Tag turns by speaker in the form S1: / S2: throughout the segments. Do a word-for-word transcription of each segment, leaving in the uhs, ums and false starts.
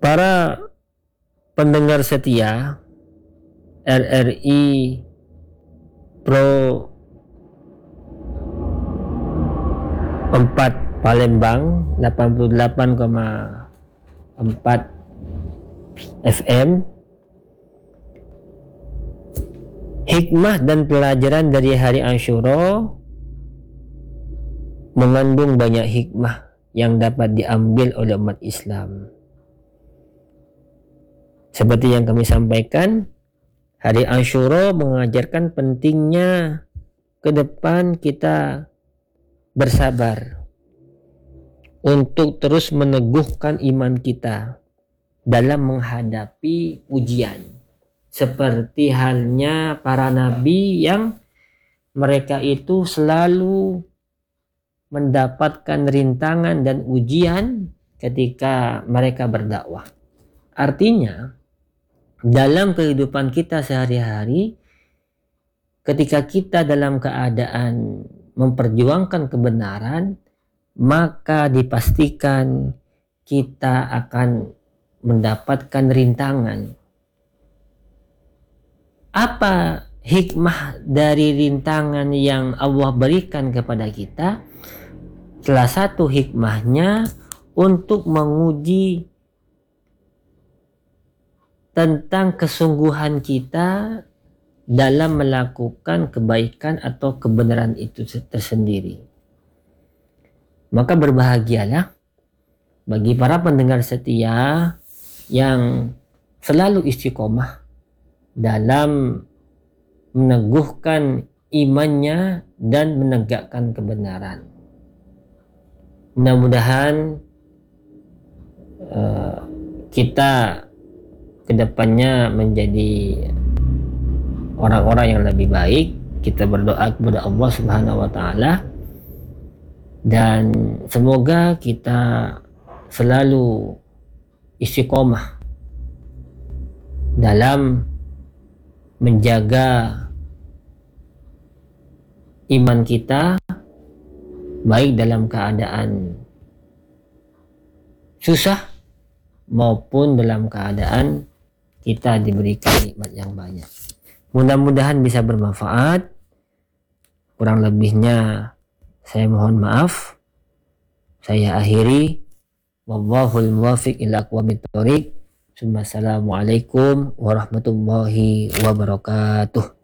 S1: Para pendengar setia R R I Pro empat Palembang delapan puluh delapan koma empat F M, hikmah dan pelajaran dari hari Asyura mengandung banyak hikmah yang dapat diambil oleh umat Islam. Seperti yang kami sampaikan, hari Asyura mengajarkan pentingnya ke depan kita bersabar untuk terus meneguhkan iman kita dalam menghadapi ujian. Seperti halnya para nabi yang mereka itu selalu mendapatkan rintangan dan ujian ketika mereka berdakwah. Artinya, dalam kehidupan kita sehari-hari, ketika kita dalam keadaan memperjuangkan kebenaran, maka dipastikan kita akan mendapatkan rintangan. Apa hikmah dari rintangan yang Allah berikan kepada kita? Salah satu hikmahnya untuk menguji tentang kesungguhan kita dalam melakukan kebaikan atau kebenaran itu tersendiri. Maka berbahagialah bagi para pendengar setia yang selalu istiqomah dalam meneguhkan imannya dan menegakkan kebenaran. Mudah-mudahan uh, kita kedepannya menjadi orang-orang yang lebih baik. Kita berdoa kepada Allah Subhanahu wa Ta'ala, dan semoga kita selalu istiqomah dalam menjaga iman kita, baik dalam keadaan susah maupun dalam keadaan kita diberikan nikmat yang banyak. Mudah-mudahan bisa bermanfaat. Kurang lebihnya saya mohon maaf. Saya akhiri. Wallahul muwaffiq ila aqwamit thoriq. Assalamualaikum warahmatullahi wabarakatuh.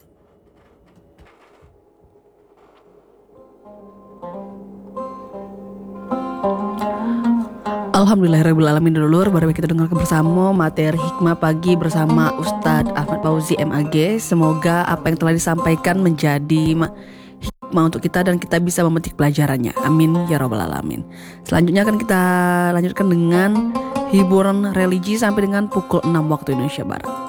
S2: Alhamdulillahirrahmanirrahim. Dulur, baru kita dengarkan bersama materi hikmah pagi bersama Ustadz Ahmad Fauzi M A G. Semoga apa yang telah disampaikan menjadi hikmah untuk kita dan kita bisa memetik pelajarannya. Amin ya rabbal alamin. Selanjutnya akan kita lanjutkan dengan hiburan religi sampai dengan pukul enam waktu Indonesia Barat.